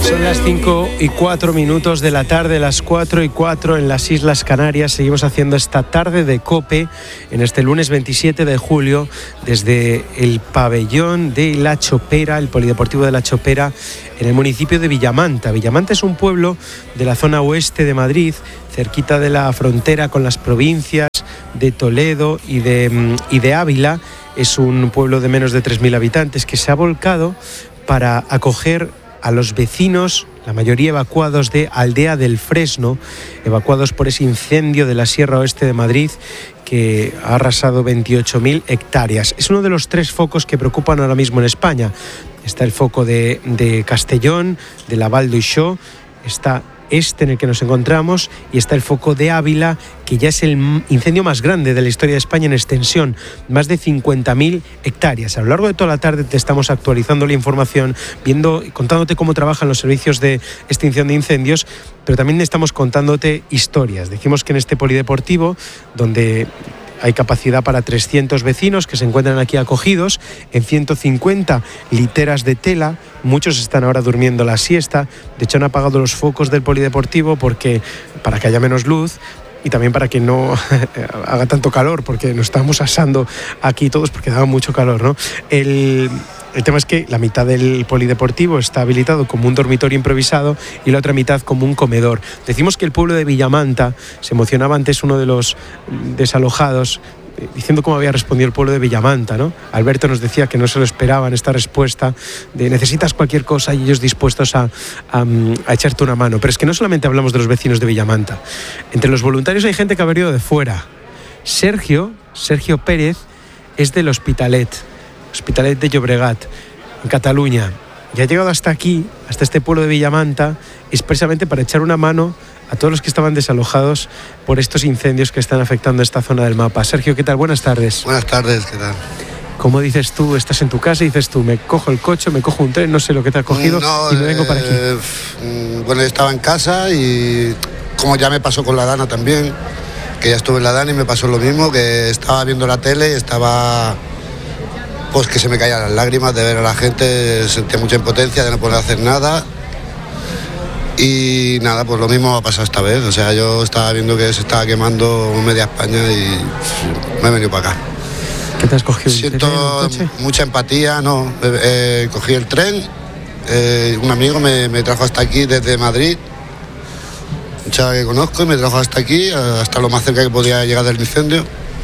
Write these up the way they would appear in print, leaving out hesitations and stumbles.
Son las 5:04 de la tarde, las 4:04 en las Islas Canarias. Seguimos haciendo esta tarde de COPE en este lunes 27 de julio desde el pabellón de La Chopera, el Polideportivo de La Chopera, en el municipio de Villamanta. Villamanta es un pueblo de la zona oeste de Madrid, cerquita de la frontera con las provincias de Toledo y de Ávila. Es un pueblo de menos de 3.000 habitantes que se ha volcado para acoger a los vecinos, la mayoría evacuados de Aldea del Fresno, evacuados por ese incendio de la Sierra Oeste de Madrid que ha arrasado 28.000 hectáreas. Es uno de los 3 focos que preocupan ahora mismo en España. Está el foco de Castellón, de la Val d'Uixó, está en el que nos encontramos, y está el foco de Ávila, que ya es el incendio más grande de la historia de España en extensión, más de 50.000 hectáreas. A lo largo de toda la tarde te estamos actualizando la información, contándote cómo trabajan los servicios de extinción de incendios, pero también estamos contándote historias. Decimos que en este polideportivo, donde hay capacidad para 300 vecinos que se encuentran aquí acogidos en 150 literas de tela. Muchos están ahora durmiendo la siesta. De hecho, han apagado los focos del polideportivo para que haya menos luz y también para que no haga tanto calor, porque nos estamos asando aquí todos porque daba mucho calor, ¿no? El tema es que la mitad del polideportivo está habilitado como un dormitorio improvisado y la otra mitad como un comedor. Decimos que el pueblo de Villamanta, se emocionaba antes uno de los desalojados diciendo cómo había respondido el pueblo de Villamanta, ¿no? Alberto nos decía que no se lo esperaban esta respuesta de necesitas cualquier cosa y ellos dispuestos a echarte una mano. Pero es que no solamente hablamos de los vecinos de Villamanta. Entre los voluntarios hay gente que ha venido de fuera. Sergio Pérez es del Hospitalet de Llobregat, en Cataluña, y ha llegado hasta aquí, hasta este pueblo de Villamanta, expresamente para echar una mano a todos los que estaban desalojados por estos incendios que están afectando esta zona del mapa. Sergio, ¿qué tal? Buenas tardes. Buenas tardes, ¿qué tal? ¿Cómo dices tú? Estás en tu casa y dices tú, me cojo el coche, me cojo un tren, no sé lo que te ha cogido y me vengo para aquí. Bueno, yo estaba en casa y como ya me pasó con la Dana también, que ya estuve en la Dana y me pasó lo mismo, que estaba viendo la tele y estaba... pues que se me caían las lágrimas de ver a la gente, sentía mucha impotencia de no poder hacer nada. Y nada, pues lo mismo ha pasado esta vez. O sea, yo estaba viendo que se estaba quemando media España y me he venido para acá. ¿Qué te has cogido? Siento mucha empatía, no. Cogí el tren, un amigo me trajo hasta aquí desde Madrid, un chaval que conozco, y me trajo hasta aquí, hasta lo más cerca que podía llegar del incendio.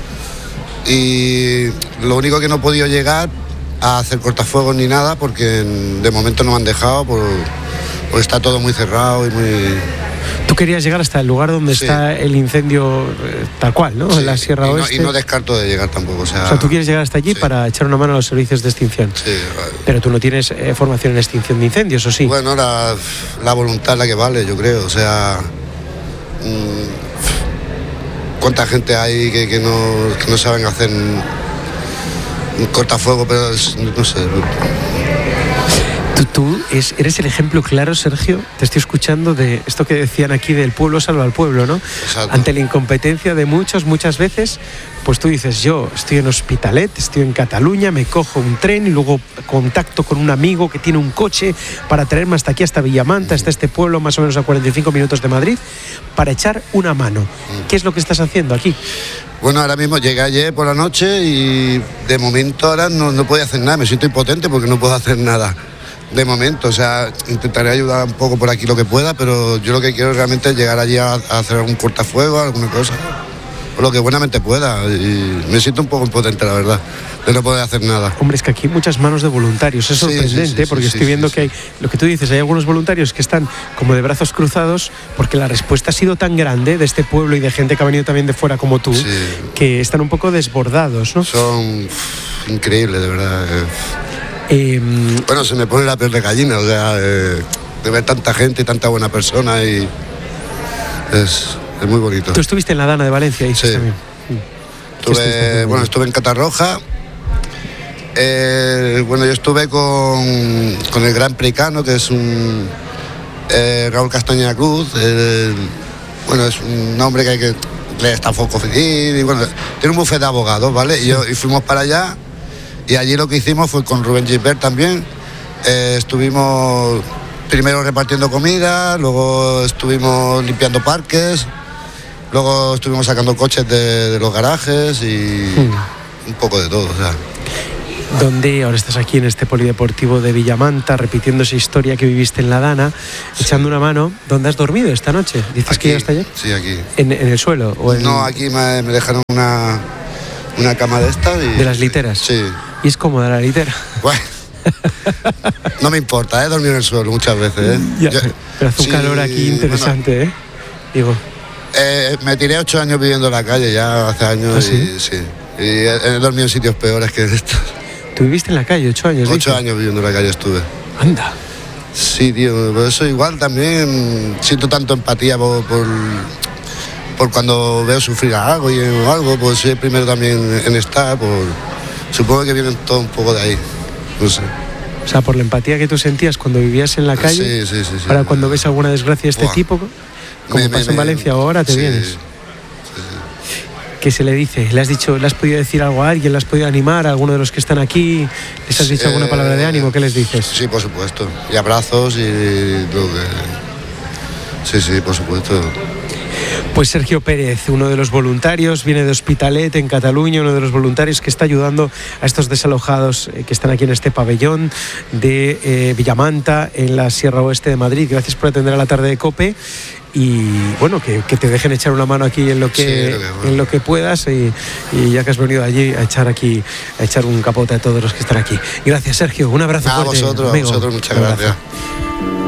Y lo único que no he podido llegar a hacer cortafuegos ni nada, porque de momento no me han dejado, porque está todo muy cerrado y muy... Tú querías llegar hasta el lugar donde está el incendio tal cual, ¿no? Sí, en la Sierra Oeste. Y no descarto de llegar tampoco. O sea, tú quieres llegar hasta allí para echar una mano a los servicios de extinción. Sí. Pero tú no tienes formación en extinción de incendios, ¿o sí? Bueno, la voluntad es la que vale, yo creo. O sea... cuánta gente hay que no saben hacer un cortafuego, pero no sé. Tú eres el ejemplo claro, Sergio. Te estoy escuchando de esto que decían aquí del pueblo salva al pueblo, ¿no? Exacto. Ante la incompetencia de muchas veces, pues tú dices, yo estoy en Hospitalet, estoy en Cataluña, me cojo un tren y luego contacto con un amigo que tiene un coche para traerme hasta aquí, hasta Villamanta, hasta este pueblo más o menos a 45 minutos de Madrid, para echar una mano. ¿Qué es lo que estás haciendo aquí? Bueno, ahora mismo llegué ayer por la noche y de momento ahora no puedo hacer nada, me siento impotente porque no puedo hacer nada. De momento, o sea, intentaré ayudar un poco por aquí lo que pueda, pero yo lo que quiero realmente es llegar allí a hacer algún cortafuego, alguna cosa, o lo que buenamente pueda, y me siento un poco impotente, la verdad, de no poder hacer nada. Hombre, es que aquí hay muchas manos de voluntarios, es sorprendente, porque estoy viendo que hay, lo que tú dices, hay algunos voluntarios que están como de brazos cruzados, porque la respuesta ha sido tan grande de este pueblo y de gente que ha venido también de fuera como tú, que están un poco desbordados, ¿no? Son increíbles, de verdad. Bueno, se me pone la piel de gallina, o sea, de ver tanta gente y tanta buena persona, y es muy bonito. ¿Tú estuviste en la Dana de Valencia? Sí. También. Estuve en Catarroja. Yo estuve con el gran Pricano, que es un Raúl Castañeda Cruz. Es un hombre que le está foco y bueno, tiene un bufete de abogados, ¿vale? Sí. Y fuimos para allá. Y allí lo que hicimos fue con Rubén Gilbert también. Estuvimos primero repartiendo comida, luego estuvimos limpiando parques, luego estuvimos sacando coches de los garajes y un poco de todo, o sea. ¿Dónde ahora estás aquí en este polideportivo de Villamanta, repitiendo esa historia que viviste en La Dana, echando una mano? ¿Dónde has dormido esta noche? ¿Dices aquí, que llegaste ayer? Sí, aquí. ¿En el suelo? ¿O No, aquí me dejaron una cama de estas. ¿De las literas? Sí. ¿Y es cómoda la litera? Bueno, no me importa, he dormido en el suelo muchas veces. Ya, pero hace un calor aquí interesante, bueno, Digo. Me tiré 8 años viviendo en la calle ya hace años. ¿Ah, sí? Y he dormido en sitios peores que estos. ¿Tú viviste en la calle 8 años? 8 años viviendo en la calle estuve. Anda. Sí, tío, por eso igual también siento tanto empatía por cuando veo sufrir a algo y algo, pues soy el primero también en estar, supongo que vienen todo un poco de ahí, no sé. O sea, por la empatía que tú sentías cuando vivías en la calle, sí. ahora cuando ves alguna desgracia de este tipo, como pasa en Valencia ahora, te vienes. Sí. ¿Qué se le dice? ¿Le has podido decir algo a alguien? ¿Le has podido animar a alguno de los que están aquí? ¿Les has dicho alguna palabra de ánimo? ¿Qué les dices? Sí, por supuesto. Y abrazos y lo que... Sí, por supuesto. Pues Sergio Pérez, uno de los voluntarios, viene de Hospitalet, en Cataluña, uno de los voluntarios que está ayudando a estos desalojados que están aquí en este pabellón de Villamanta, en la Sierra Oeste de Madrid. Gracias por atender a la tarde de COPE. Y bueno, que te dejen echar una mano aquí en lo que puedas y ya que has venido allí a echar un capote a todos los que están aquí. Gracias, Sergio, un abrazo fuerte, a vosotros, muchas gracias.